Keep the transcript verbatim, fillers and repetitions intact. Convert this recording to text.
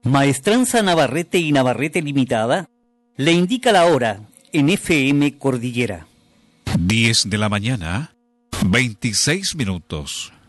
Maestranza Navarrete y Navarrete Limitada le indica la hora en F M Cordillera. diez de la mañana, veintiséis minutos.